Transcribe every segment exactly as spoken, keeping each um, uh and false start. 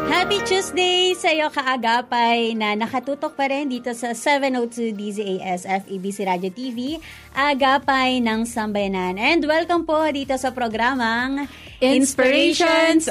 Happy Tuesday sa iyo kaagapay na nakatutok pa rin dito sa seven oh two D Z A S F E B C Radio T V, Agapay ng Sambayanan. And welcome po dito sa programang Inspirations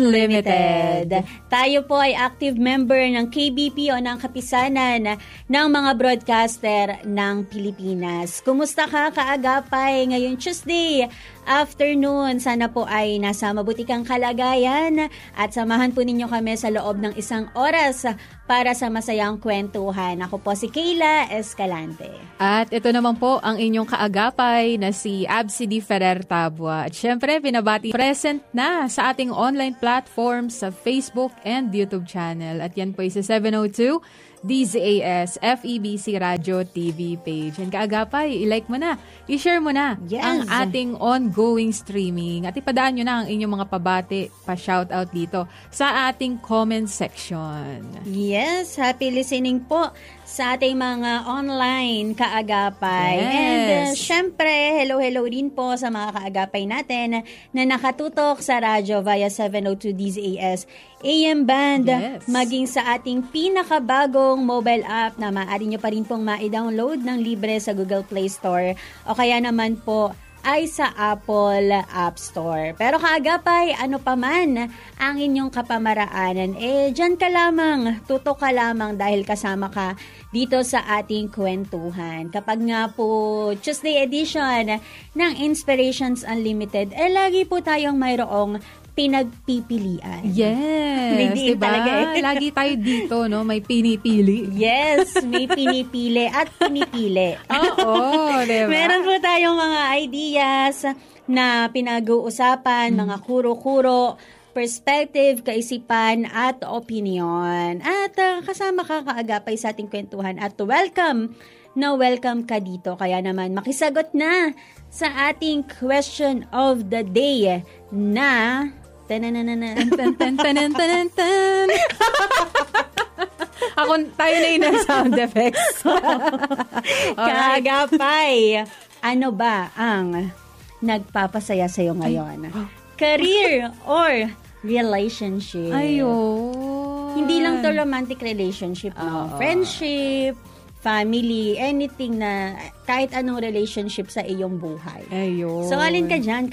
Unlimited. Tayo po ay active member ng K B P o ng Kapisanan ng mga broadcaster ng Pilipinas. Kumusta ka kaagapay ngayong Tuesday afternoon? Sana po ay nasa mabuti kang kalagayan at samahan po ninyo kami sa loob ng isang oras para sa masayang kwentuhan. Ako po si Kayla Escalante. At ito naman po ang inyong kaagapay na si Absidy Ferrer Tabua. At syempre, pinabati present na sa ating online platforms sa Facebook and YouTube channel. At yan po ay sa seven oh two D Z A S F E B C Radio T V page. And kaagapay, i-like mo na, i-share mo na yes. ang ating ongoing streaming. At ipadaan nyo na ang inyong mga pabati, pa-shoutout dito sa ating comment section. Yes, happy listening po sa ating mga online kaagapay. Yes. And uh, syempre, hello-hello din po sa mga kaagapay natin na nakatutok sa radyo via seven oh two D Z A S A M band, yes. maging sa ating pinakabagong mobile app na maaari nyo pa rin pong ma-download ng libre sa Google Play Store o kaya naman po ay sa Apple App Store. Pero kaagapay, ano pa man ang inyong kapamaraanan, eh dyan ka lamang, tutok ka lamang dahil kasama ka dito sa ating kwentuhan. Kapag nga po Tuesday edition ng Inspirations Unlimited, eh lagi po tayong mayroong pinagpipilian. Yes, Hindi diba? talaga eh. Lagi tayo dito, no? May pinipili. Yes, may pinipili at pinipili. Oo, diba? Meron po tayong mga ideas na pinag-uusapan, hmm. mga kuro-kuro, perspective, kaisipan, at opinion. At uh, kasama ka kaagapay sa ating kwentuhan at welcome na welcome ka dito. Kaya naman makisagot na sa ating question of the day na tananana tan tan tan tan tan. Ako tayo na yung sound effects. Kaagapay, ano ba ang nagpapasaya sa iyo ngayon? Career or relationship? Ayun. Hindi lang to romantic relationship, no? Uh-oh. Friendship, family, anything na kahit anong relationship sa iyong buhay. Ayun. So, alin ka dyan,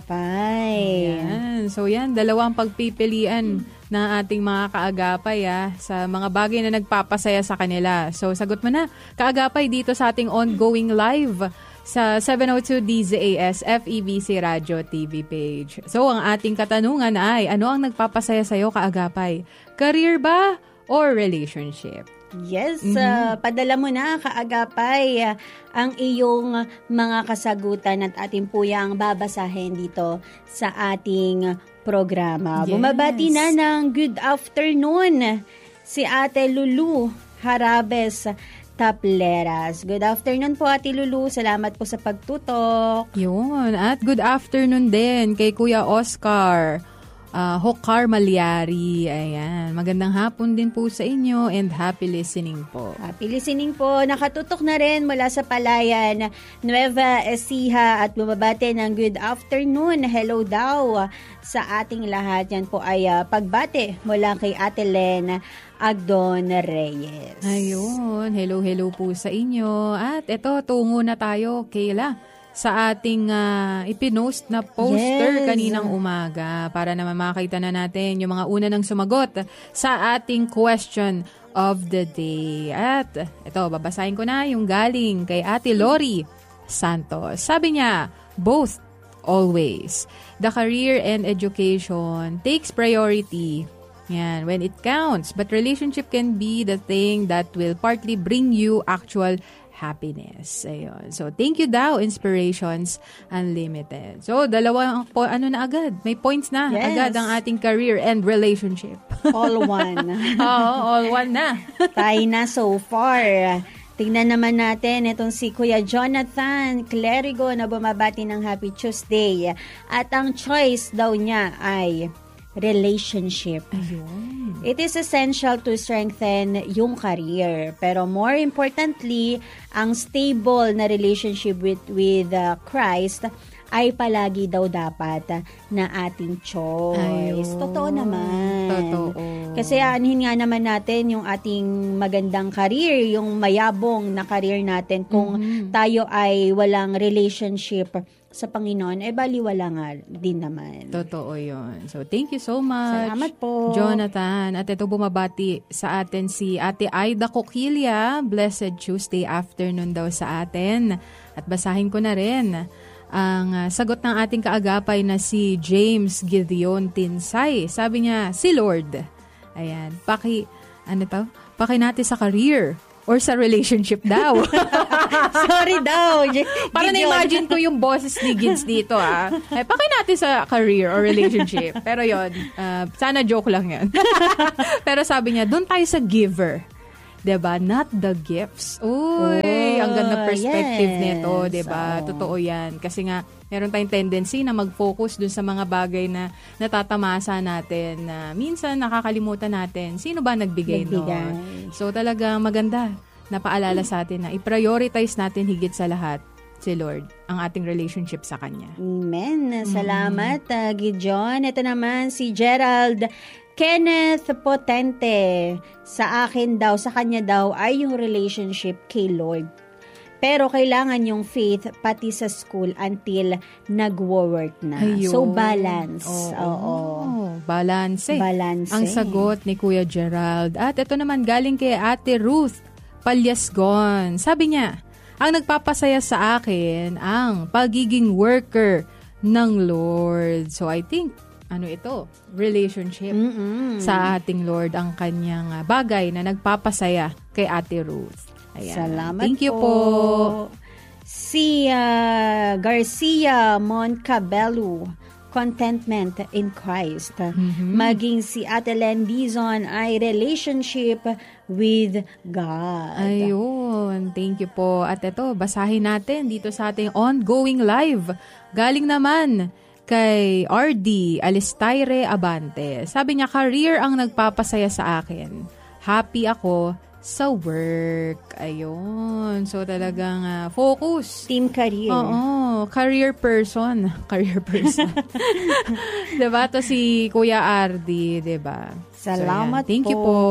kaagapay? Yan. So, yan. Dalawang pagpipilian ng ating mga kaagapay ah, sa mga bagay na nagpapasaya sa kanila. So, sagot mo na, kaagapay, dito sa ating ongoing live sa seven oh two D Z A S F E B C Radio T V page. So, ang ating katanungan ay, ano ang nagpapasaya sa iyo, kaagapay? Career ba or relationship? Yes, Mm-hmm. uh, padala mo na kaagapay uh, ang iyong mga kasagutan at ating puyang babasahin dito sa ating programa. Yes. Bumabati na ng good afternoon si Ate Lulu Harabes Tapleras. Good afternoon po, Ate Lulu. Salamat po sa pagtutok. Yun. At good afternoon din kay Kuya Oscar Uh, Hokar Malyari. Ayan. Magandang hapon din po sa inyo and happy listening po. Happy listening po. Nakatutok na rin mula sa Palayan, Nueva Ecija at bumabate ng good afternoon. Hello daw sa ating lahat. Yan po ay uh, pagbate mula kay Ate Len Agdon Reyes. Ayun. Hello, hello po sa inyo. At eto, tungo na tayo, Kayla, sa ating uh, ipinost na poster yes. kaninang umaga para naman makita na natin yung mga una nang sumagot sa ating question of the day. At ito, babasahin ko na yung galing kay Ate Lori Santos. Sabi niya, both always. The career and education takes priority. Yan, when it counts. But relationship can be the thing that will partly bring you actual happiness. Ayun. So, thank you daw, Inspirations Unlimited. So, dalawa po, ano na agad? May points na yes. agad ang ating career and relationship. All one. Oo, all one na. Tayo na so far. Tingnan naman natin itong si Kuya Jonathan Clerigo na bumabati ng Happy Tuesday. At ang choice daw niya ay relationship. Ayun. It is essential to strengthen yung career. Pero more importantly, ang stable na relationship with, with uh, Christ ay palagi daw dapat na ating choice. Ayun. Totoo naman. Totoo. Kasi aanhin nga naman natin yung ating magandang career, yung mayabong na career natin. Kung mm-hmm. tayo ay walang relationship sa Panginoon, eh baliwala nga din naman. Totoo yun. So, thank you so much. Salamat po. Jonathan. At ito bumabati sa atin si Ate Aida Coquilla. Blessed Tuesday afternoon daw sa atin. At basahin ko na rin ang uh, sagot ng ating kaagapay na si James Gideon Tinsay. Sabi niya, si Lord. Ayan. Paki, ano to? Paki natin sa career. Or sa relationship daw. Sorry daw. Para na-imagine ko yung boses ni Gids dito ah. Ay, pakay natin sa career or relationship. Pero yon uh, sana joke lang yan. Pero sabi niya, doon tayo sa giver. Diba? Not the gifts. Uy, oh, ang ganda perspective yes. nito. Diba? So, totoo yan. Kasi nga, meron tayong tendency na mag-focus dun sa mga bagay na natatamasa natin na minsan nakakalimutan natin sino ba nagbigay, nagbigay. No? So talaga maganda na paalala sa atin na i-prioritize natin higit sa lahat si Lord, ang ating relationship sa Kanya. Amen. Salamat, mm. uh, Gideon. Ito naman si Gerald Kenneth Potente. Sa akin daw, sa kanya daw ay yung relationship kay Lord. Pero kailangan yung faith pati sa school until nagwo-work na. Ayun. So, balance. Oo. Oo. Balance. Balance. Ang sagot ni Kuya Gerald. At ito naman galing kay Ate Ruth Palyasgon. Sabi niya, ang nagpapasaya sa akin ang pagiging worker ng Lord. So, I think, ano ito? Relationship Mm-mm. sa ating Lord ang kanyang bagay na nagpapasaya kay Ate Ruth. Ayan. Salamat Thank you po. po. Si uh, Garcia Moncabello, Contentment in Christ. Mm-hmm. Maging si Ate Len Dizon ay relationship with God. Ayun. Thank you po. At ito, basahin natin dito sa ating ongoing live. Galing naman kay R D Alistaire Abante. Sabi niya, career ang nagpapasaya sa akin. Happy ako sa work. Ayun. So, talagang uh, focus. Team career. Oo. Career person. Career person. Diba? Ito si Kuya Ardi. Diba? Salamat so, Thank po. you po.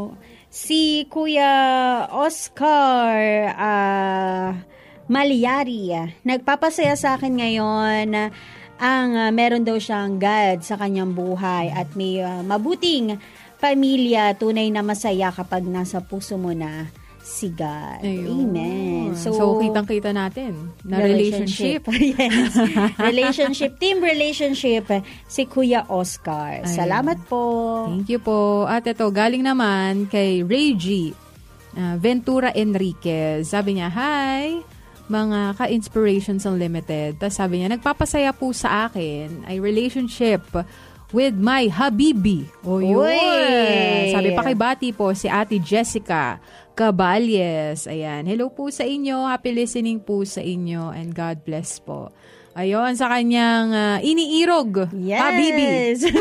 Si Kuya Oscar uh, Malyari. Nagpapasaya sa akin ngayon ang uh, meron daw siyang God sa kanyang buhay at may uh, mabuting pamilya, tunay na masaya kapag nasa puso mo na si God. Ayun. Amen. So, so kitang-kita natin na relationship. relationship. Yes. Relationship, team relationship, si Kuya Oscar. Ayun. Salamat po. Thank you po. At ito, galing naman kay Reggie uh, Ventura Enriquez. Sabi niya, hi, mga ka-Inspirations Unlimited. Tapos sabi niya, nagpapasaya po sa akin ay relationship with my habibi. O yun. Sabi, pakibati po si Ate Jessica Caballes. Ayan. Hello po sa inyo. Happy listening po sa inyo. And God bless po. Ayun, sa kanyang uh, iniirog. Yes. Habibi.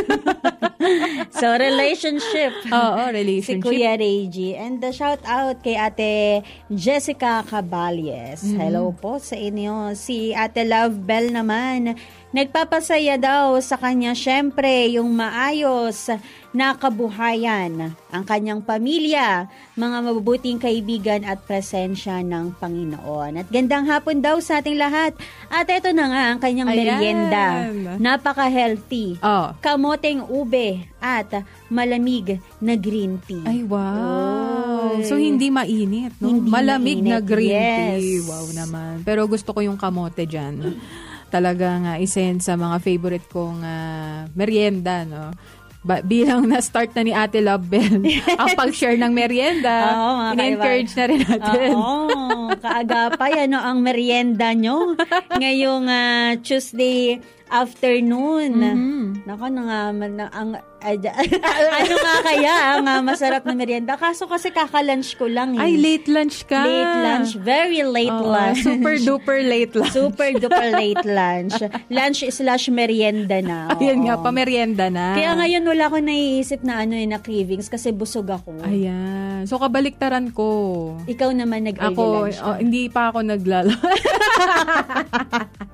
So, relationship. Oo, relationship. Si Kuya Reggie. And the shout out kay Ate Jessica Caballes. Mm-hmm. Hello po sa inyo. Si Ate Love Bell naman. Nagpapasaya daw sa kanya syempre yung maayos na kabuhayan, ang kanyang pamilya, mga mabubuting kaibigan at presensya ng Panginoon. At gandang hapon daw sa ating lahat. At ito na nga ang kanyang Ayan. merienda. Napaka-healthy. Oh. Kamoteng ube at malamig na green tea. Ay, wow. Oy. So, hindi mainit, no? Hindi malamig mainit. na green yes. tea. Wow naman. Pero gusto ko yung kamote dyan. Talagang uh, isen sa mga favorite kong uh, merienda, no? Ba- bilang na-start na ni Ate Love Bell ang pag-share ng merienda, oh, in-encourage na rin natin. Oo, kaagapay, ano ang merienda nyo ngayong uh, Tuesday afternoon. Mm-hmm. Naku, na nga, na, ang, ay, ano nga kaya ang uh, masarap na merienda? Kaso kasi kaka-lunch ko lang. Eh. Ay, late lunch ka. Late lunch. Very late oh, lunch. Super duper late lunch. Super duper late lunch. Lunch slash merienda na. Oh. Ayun nga, pa-merienda na. Kaya ngayon wala ko naiisip na ano eh, na cravings kasi busog ako. Ayan. So, kabaliktaran ko. Ikaw naman nag-early ako, lunch. Oh, hindi pa ako naglala.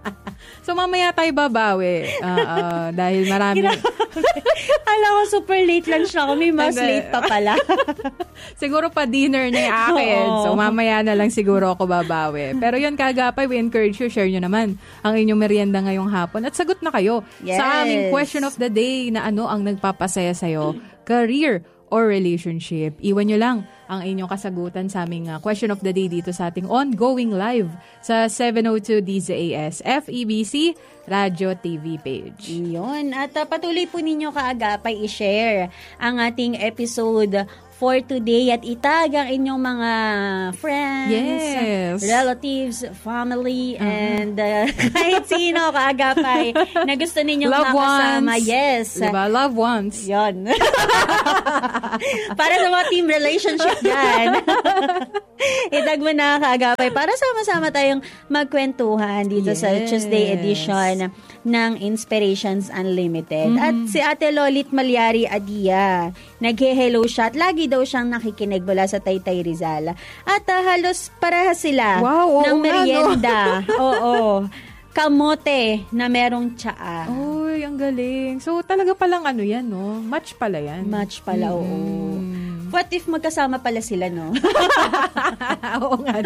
So, mamaya tayo babawi. Oo, dahil marami. Alam ko, super late lang siya. Kami mas late pa pala. Siguro pa dinner na yung akin. So, mamaya na lang siguro ako babawi. Pero yun, Kaagapay, we encourage you, share nyo naman ang inyong merienda ngayong hapon. At sagot na kayo yes. sa aming question of the day na ano ang nagpapasaya sa'yo, career or relationship. Iwan nyo lang ang inyong kasagutan sa aming uh, question of the day dito sa ating ongoing live sa seven oh two D Z A S F E B C Radio T V page. Yun. At uh, patuloy po ninyo, Kaagapay, i-share ang ating episode for today at itag ang inyong mga friends, yes. relatives, family, uh-huh. and uh, kahit sino, Kaagapay, na gusto ninyong love makasama. Ones. Yes. Diba? Love ones. Yun. Para sa mga team relationship dyan. Itag mo na, Kaagapay, para sama-sama tayong magkwentuhan dito yes. sa Tuesday edition ng Inspirations Unlimited. Mm-hmm. At si Ate Lolit Malyari Adia, nag-hello siya at lagi daw siyang nakikinig mula sa Taytay Rizal. At uh, halos parehas sila wow, ng oo, merienda. Oo. oo. Kamote na merong tsaa. Uy, ang galing. So, talaga palang ano yan, no? Match pala yan. Match pala, mm. oo. What if magkasama pala sila, no? Oo nga.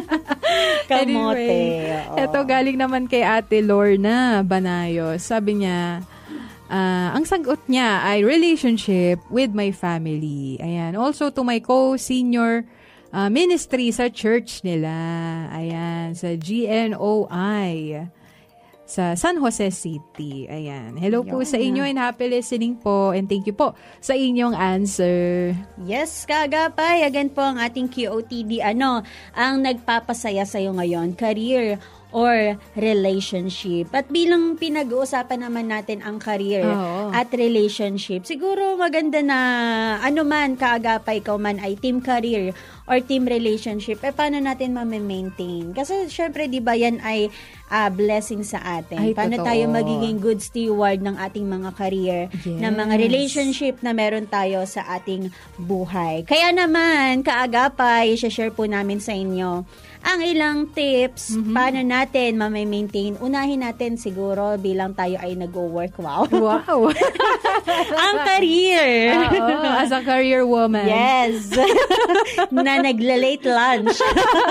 Kamote. Anyway, ito galing naman kay Ate Lorna Banayos. Sabi niya, uh, ang sagot niya ay relationship with my family. Ayan. Also to my co-senior uh, ministry sa church nila. Ayan. Sa G N O I. Sa San Jose City. Ayan. Hello po sa inyo and happy listening po. And thank you po sa inyong answer. Yes, Kaagapay. Again po ang ating Q O T D. Ano ang nagpapasaya sa'yo ngayon? Career or relationship? At bilang pinag-uusapan naman natin ang career oh. at relationship, siguro maganda na ano man, Kaagapay, ikaw man ay team career or team relationship, eh paano natin ma-maintain? Kasi syempre, di ba yan ay uh, blessing sa atin. Ay, paano totoo. tayo magiging good steward ng ating mga career, yes. ng mga relationship na meron tayo sa ating buhay. Kaya naman, Kaagapay, i-share po namin sa inyo ang ilang tips mm-hmm. paano natin ma-maintain. Unahin natin siguro bilang tayo ay nag-work. Wow. Wow. ang career. Oo, as a career woman. Yes. na nagla-late lunch.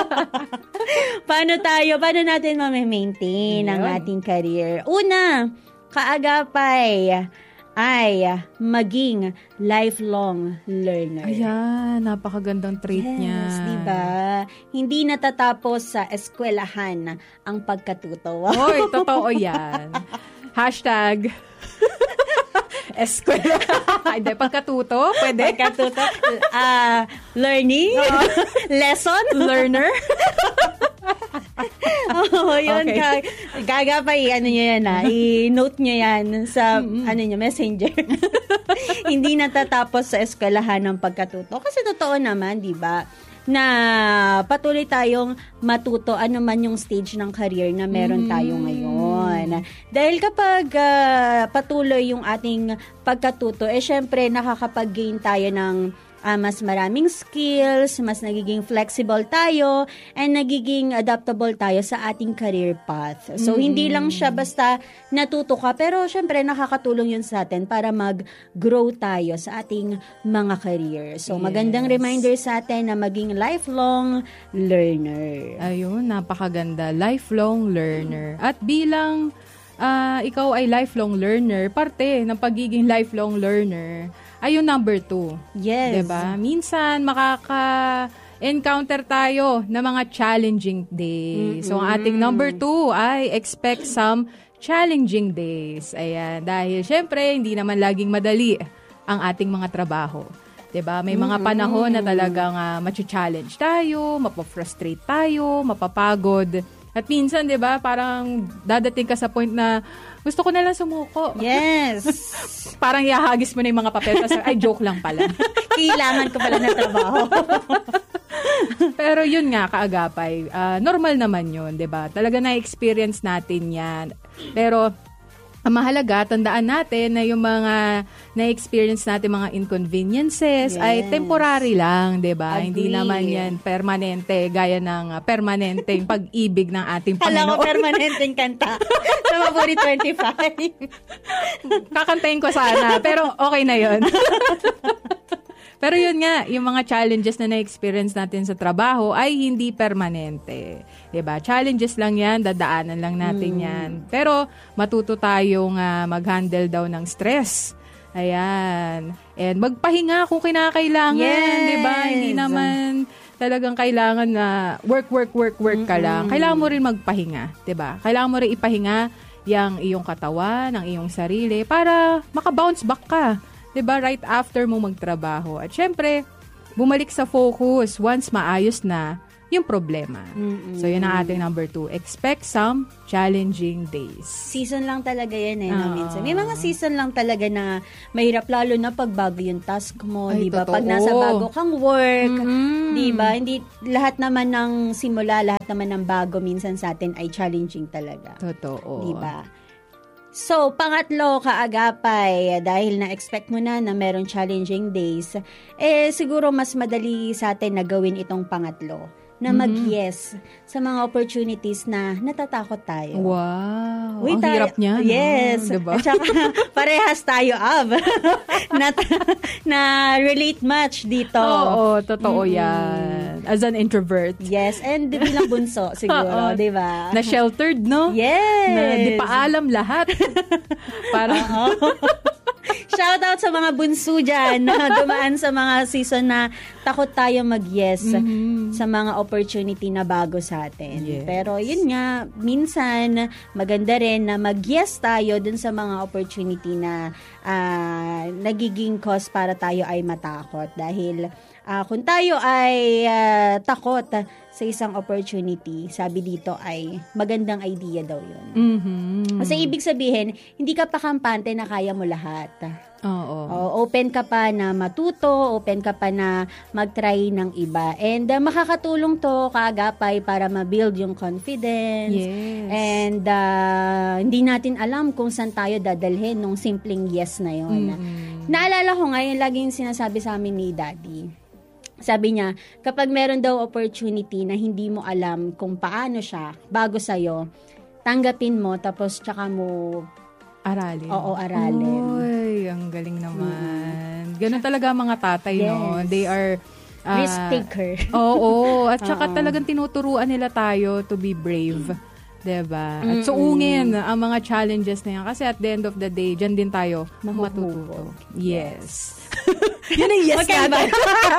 paano tayo, paano natin ma-maintain yeah. ang ating career? Una, Kaagapay, ay maging lifelong learner. Ayan, napakagandang trait yes, niya. Yes, diba? Hindi natatapos sa eskwelahan ang pagkatuto. Hoy, totoo yan. Hashtag eskwela. Hindi, pagkatuto? Pwede? Pagkatuto. Uh, learning? Uh, lesson? Learner? oh, yun. Okay. Gagapay, ano nyo yan ha? I-note nyo yan sa, mm-hmm. ano nyo, messenger. Hindi natatapos sa eskwelahan ng pagkatuto. Kasi totoo naman, di ba? Na patuloy tayong matuto ano man yung stage ng career na meron tayo ngayon. Dahil kapag uh, patuloy yung ating pagkatuto, eh syempre nakakapag-gain tayo ng Uh, mas maraming skills, mas nagiging flexible tayo, and nagiging adaptable tayo sa ating career path. So, mm-hmm. hindi lang siya basta natuto ka, pero syempre nakakatulong yun sa atin para mag-grow tayo sa ating mga career. So, yes. magandang reminder sa atin na maging lifelong learner. Ayun, napakaganda. Lifelong learner. At bilang uh, ikaw ay lifelong learner, parte ng pagiging lifelong learner, ayun, number two. Yes. Diba? Minsan, makaka-encounter tayo ng mga challenging days. Mm-hmm. So, ang ating number two ay expect some challenging days. Ayan. Dahil, syempre, hindi naman laging madali ang ating mga trabaho. Diba? May mga panahon na talagang uh, machi-challenge tayo, mapafrustrate tayo, mapapagod. At minsan, di ba, parang dadating ka sa point na gusto ko na lang sumuko. Yes. Parang ihahagis mo na yung mga papel. Kasi, ay, joke lang pala. Kailangan ko pala ng trabaho. Pero yun nga, Kaagapay, uh, normal naman yun, di ba? Talaga na-experience natin yan. Pero, ang mahalaga, tandaan natin na yung mga na-experience natin mga inconveniences Yes. ay temporary lang, 'di ba? Agree. Hindi naman 'yan permanente gaya ng uh, permanenteng pag-ibig ng ating Alam Panginoon. ko, permanenteng kanta sa Maburi twenty-five. Kakantayin ko sana, pero okay na 'yon. Pero yun nga, yung mga challenges na na-experience natin sa trabaho ay hindi permanente. Diba? Challenges lang yan, dadaanan lang natin mm. yan. Pero matuto tayong uh, mag-handle daw ng stress. Ayan. And magpahinga kung kinakailangan. Yes. Diba? Hindi naman talagang kailangan na work, work, work, work ka lang. Mm-hmm. Kailangan mo rin magpahinga. Diba? Kailangan mo rin ipahinga yung iyong katawan, ang iyong sarili para makabounce back ka. Diba, right after mo magtrabaho. At syempre, bumalik sa focus once maayos na yung problema. Mm-mm. So, yun ang ating number two. Expect some challenging days. Season lang talaga yan eh. Uh, No, minsan. May mga season lang talaga na mahirap, lalo na pag bago yung task mo. Ay, diba? totoo. Pag nasa bago kang work. Mm-hmm. Diba? Hindi, lahat naman ng simula, lahat naman ng bago minsan sa atin ay challenging talaga. Totoo. Diba? So, pangatlo, kaagapay, dahil na-expect mo na na meron challenging days, eh siguro mas madali sa atin na gawin itong pangatlo, na mag-yes sa mga opportunities na natatakot tayo. Wow! Uy, ang tayo, hirap niya. Yes. No? Diba? At saka, parehas tayo, Av. na, na relate much dito. Oo, totoo Mm-hmm. yan. As an introvert. Yes, and bilang bunso, siguro, di ba? Na sheltered, no? Yes. Na di pa alam lahat. Para... Shout out sa mga bunso dyan na dumaan sa mga season na takot tayo mag-yes mm-hmm. sa mga opportunity na bago sa atin. Yes. Pero yun nga, minsan maganda rin na mag-yes tayo dun sa mga opportunity na uh, nagiging cause para tayo ay matakot. Dahil uh, kung tayo ay uh, takot sa isang opportunity, sabi dito ay magandang idea daw yun. Mm-hmm. Kasi ibig sabihin, hindi ka pa kampante na kaya mo lahat. Oo. O, open ka pa na matuto, open ka pa na mag-try ng iba. And uh, makakatulong to kaagapay para ma-build yung confidence. Yes. And uh, hindi natin alam kung saan tayo dadalhin nung simpleng yes na yun. Mm-hmm. Naalala ko ngayon, laging sinasabi sa amin ni Daddy. Sabi niya, kapag meron daw opportunity na hindi mo alam kung paano siya, bago sa'yo, tanggapin mo, tapos tsaka mo aralin. Oo, aralin. Uy, ang galing naman. Mm. Ganun talaga mga tatay, yes. no? They are... Uh, risk taker. Oo, at tsaka talagang tinuturuan nila tayo to be brave. Diba? At suungin ang mga challenges na yan. Kasi at the end of the day, dyan din tayo matututo. Yes. Yun ang yes okay, natin.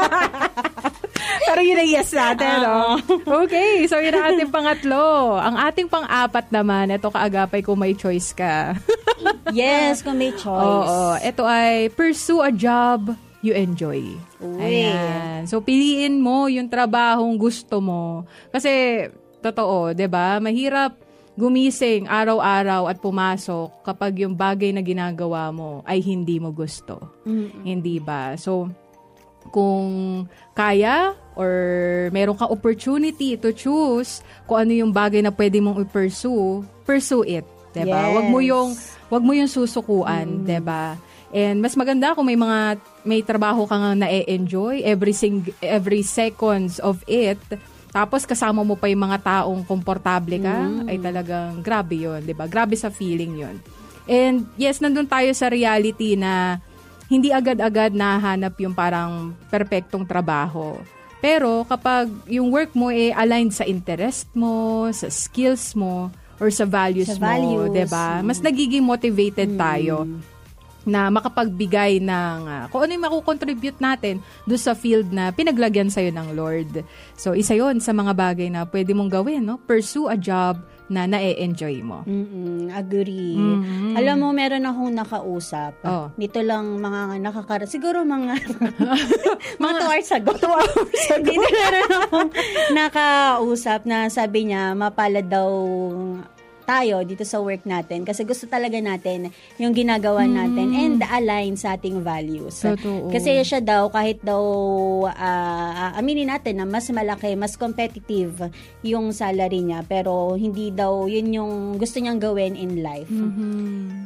Pero yun ang yes natin, no? Okay, so yun ang ating pangatlo. Ang ating pang-apat naman, ito kaagapay kung may choice ka. Yes, kung may choice. Oo, ito ay pursue a job you enjoy. Uy. Ayan. So, piliin mo yung trabahong gusto mo. Kasi, totoo, 'di ba? Mahirap gumising araw-araw at pumasok kapag yung bagay na ginagawa mo ay hindi mo gusto. Mm-hmm. Hindi ba? So, kung kaya or meron kang opportunity to choose kung ano yung bagay na pwede mong i-pursue, pursue it, 'di ba? Yes. Wag mo yung wag mo yung susukuan, mm-hmm. 'di ba? And mas maganda kung may mga may trabaho kang na-enjoy every sing, every seconds of it. Tapos kasama mo pa yung mga taong komportable ka, mm. ay talagang grabe yun, di ba? Grabe sa feeling yun. And yes, nandun tayo sa reality na hindi agad-agad nahanap yung parang perfectong trabaho. Pero kapag yung work mo ay aligned sa interest mo, sa skills mo, or sa values, sa mo, values. di ba? Mas nagiging motivated mm. tayo na makapagbigay ng uh, kung ano yung makukontribute natin doon sa field na pinaglagyan sa'yo ng Lord. So, isa yon sa mga bagay na pwede mong gawin, no? Pursue a job na na-e-enjoy mo. Mm-mm, agree. Mm-hmm. Alam mo, meron akong nakausap. Oh. Dito lang mga nakakara... Siguro mga... mga two hours ago. two hours ago. Dito meron akong nakausap na sabi niya, mapalad daw tayo dito sa work natin kasi gusto talaga natin yung ginagawa natin mm. and align sa ating values. Totoo. Kasi siya daw kahit daw uh, aminin natin na mas malaki, mas competitive yung salary niya pero hindi daw yun yung gusto niyang gawin in life. Mm-hmm.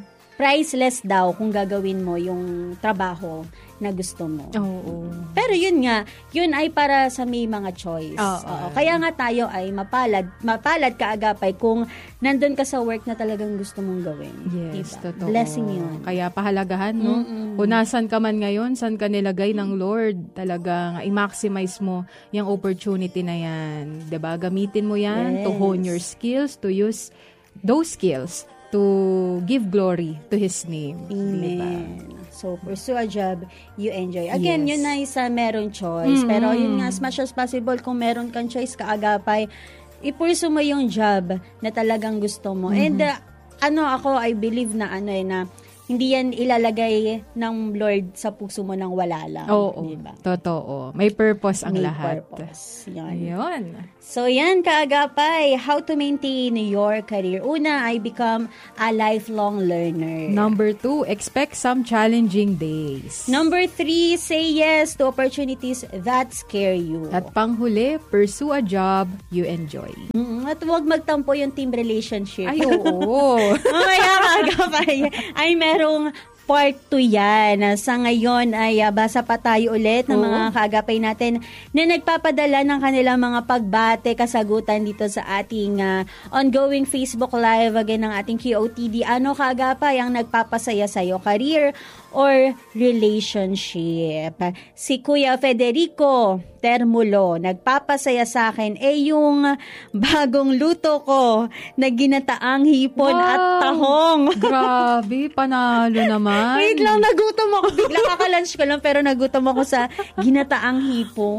priceless daw kung gagawin mo yung trabaho na gusto mo. Oo. Pero yun nga, yun ay para sa may mga choice. Oo. Oo. Kaya nga tayo ay mapalad, mapalad kaagapay kung nandun ka sa work na talagang gusto mong gawin. Yes, diba? totoo. Blessing yun. Kaya pahalagahan, no? Mm-mm. Kung nasan ka man ngayon, saan ka nilagay ng Lord, talagang i-maximize mo yung opportunity na yan. Diba? Gamitin mo yan Yes. to hone your skills, to use those skills to give glory to His name. Amen. Diba? So, pursue a job you enjoy. Again, Yes. yun na isa meron choice. Mm-mm. Pero yun nga, as much as possible, kung meron kang choice kaagapay, i-pursue mo yung job na talagang gusto mo. Mm-hmm. And uh, ano ako, I believe na ano eh, na hindi yan ilalagay ng Lord sa puso mo nang wala lang. Oo, diba? totoo. May purpose ang May lahat. purpose. Yan. Ayun. So yan, kaagapay, how to maintain your career. Una ay become a lifelong learner. Number two, expect some challenging days. Number three, say yes to opportunities that scare you. At panghuli, pursue a job you enjoy. Mm, at huwag magtampo yung team relationship. Ay, oo. Mamaya kaagapay, ay merong part two yan. Sa ngayon ay uh, basa pa tayo ulit ng Oo. mga kaagapay natin na nagpapadala ng kanilang mga pagbate, kasagutan dito sa ating uh, ongoing Facebook Live again ng ating Q O T D. Ano kaagapay ang nagpapasaya sa'yo? Career or relationship? Si Kuya Federico Termulo, nagpapasaya sa akin eh yung bagong luto ko na ginataang hipon Wow. at tahong. Grabe, panalo naman. Wait lang, nagutom ako. Bigla kaka-lunch ko lang pero nagutom ako sa ginataang hipon.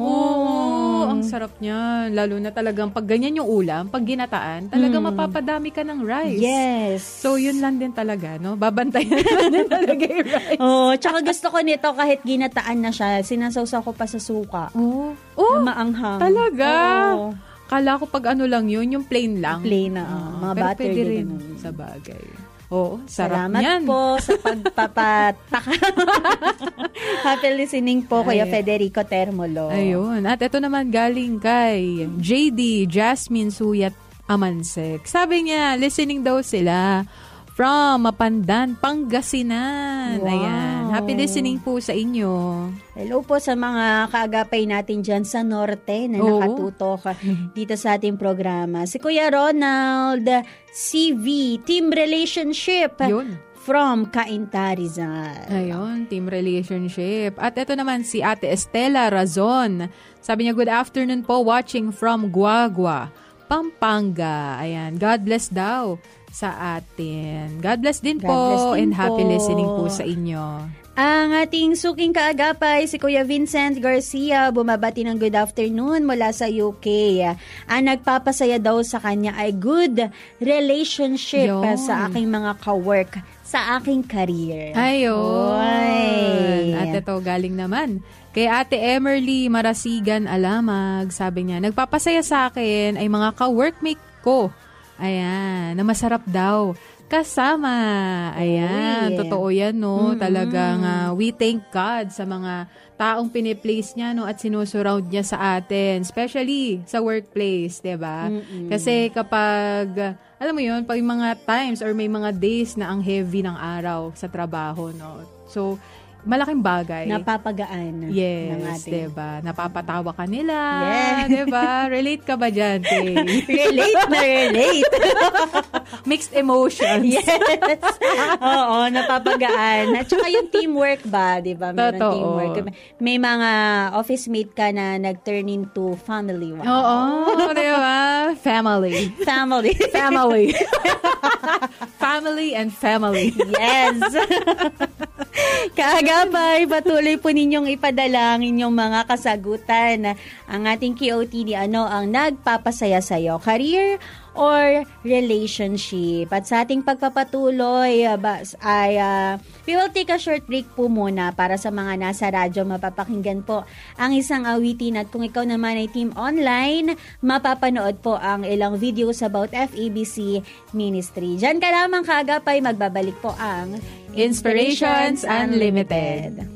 Oo, ang sarap niyan. Lalo na talagang pag ganyan yung ulam, pag ginataan, talagang Mm. mapapadami ka ng rice. Yes. So, yun lang din talaga, no? Babantayan lang din talaga yung rice. Oh, tsaka gusto ko nito kahit ginataan na siya, sinasawsaw ko pa sa suka. Oh, oh Na maanghang. talaga? Oo. Kala ko pag ano lang yun, yung plain lang. Plain na, Ah, ah, mga pero butter pwede din rin naman. sa bagay. Oo, sarap Salamat yan. po sa pagpapataka. Happy listening po, Kuya Ay. Federico Termulo. Ayun. At ito naman galing kay J D Jasmine Suyat Amansek. Sabi niya, listening daw sila from Mapandan, Pangasinan. Wow. Ayan. Happy listening po sa inyo. Hello po sa mga kaagapay natin dyan sa Norte na Oo. nakatutok dito sa ating programa. Si Kuya Ronald C V, Team Relationship Yun. from Cainta, Rizal. Ayun, team relationship. At ito naman si Ate Estela Razon. Sabi niya, good afternoon po, watching from Guagua, Pampanga. Ayan, God bless daw sa atin. God bless din God po bless din and happy po. listening po sa inyo. Ang ating suking kaagapay, si Kuya Vincent Garcia, bumabati ng good afternoon mula sa U K. Ang nagpapasaya daw sa kanya ay good relationship Yun. sa aking mga ka-work, sa aking career. Ayun. Oy. At ito galing naman kay Ate Emerly Marasigan Alamag. Sabi niya, nagpapasaya sa akin ay mga ka-workmate ko. Ayan, na masarap daw kasama. Ayan, Oy. totoo yan, no? Mm-mm. Talagang uh, we thank God sa mga taong piniplace niya, no? At sinusurround niya sa atin. Especially sa workplace, diba? Mm-mm. Kasi kapag, uh, alam mo yun, pag mga times or may mga days na ang heavy ng araw sa trabaho, no? So, malaking bagay. Napapagaan ng Yes, ating. diba? Napapatawa ka nila. Yes. Diba? Relate ka ba dyan, Kay? Relate na relate. Mixed emotions. Yes. Oo, napapagaan. At saka yung teamwork ba, di ba? Meron Totoo. teamwork. May mga office mate ka na nag-turn into family. Wow. Oo, diba? Family. Family. Family. Family and family. Yes. Kaagapay, patuloy po ninyong ipadala ang inyong mga kasagutan. Ang ating Q O T D, ano ang nagpapasaya sa'yo? Career or relationship? At sa ating pagpapatuloy uh, bas, ay uh, we will take a short break po muna para sa mga nasa radyo. Mapapakinggan po ang isang awitin at kung ikaw naman ay team online, mapapanood po ang ilang videos about F A B C Ministry. Diyan ka lamang kaagapay, magbabalik po ang Inspirations Unlimited.